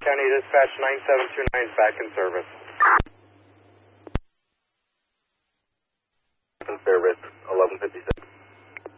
County Dispatch 9729 is back in service. In service, 1157.